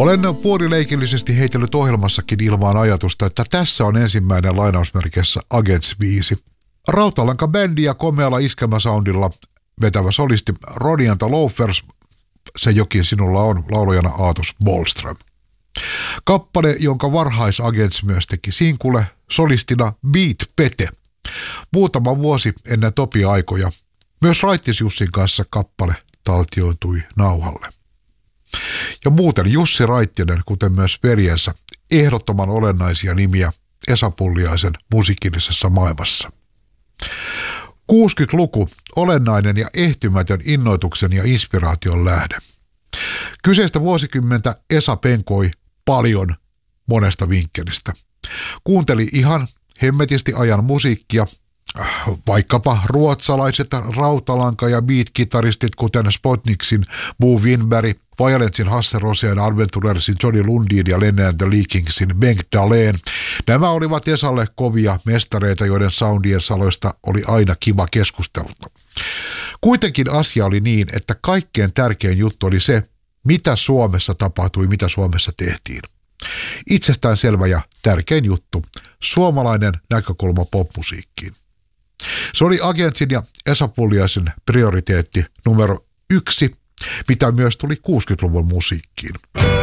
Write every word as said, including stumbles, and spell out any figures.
Olen puolileikillisesti heitellyt ohjelmassakin ilmaan ajatusta, että tässä on ensimmäinen lainausmerkeissä Agents viisi. Rautalanka-bändi ja komealla iskelmäsoundilla vetävä solisti Ronny and the Loafers, Se jokin sinulla on, laulajana Aatos Bollström. Kappale, jonka varhais Agents myös teki sinkulle, solistina Beat Pete. Muutama vuosi ennen Topi-aikoja. Myös Raittis Jussin kanssa kappale taltioitui nauhalle. Ja muuten Jussi Raittinen, kuten myös veljensä, ehdottoman olennaisia nimiä Esa Pulliaisen musiikillisessa maailmassa. kuusikymmentäluku, olennainen ja ehtymätön innoituksen ja inspiraation lähde. Kyseistä vuosikymmentä Esa penkoi paljon monesta vinkkelistä. Kuunteli ihan hemmetisti ajan musiikkia, vaikkapa ruotsalaiset rautalanka- ja beat-kitaristit, kuten Spotniksin Bo Winberg, Violencen Hasse Rosén, Adventurersin Johnny Lundin ja Lenny and the Leakingsin Bengt Dahlén. Nämä olivat Esalle kovia mestareita, joiden soundien saloista oli aina kiva keskustella. Kuitenkin asia oli niin, että kaikkein tärkein juttu oli se, mitä Suomessa tapahtui, mitä Suomessa tehtiin. Itsestään selvä ja tärkein juttu, suomalainen näkökulma popmusiikkiin. Se oli Agentsin ja Esa Pulliaisen prioriteetti numero yksi, mitä myös tuli kuusikymmentäluvun musiikkiin.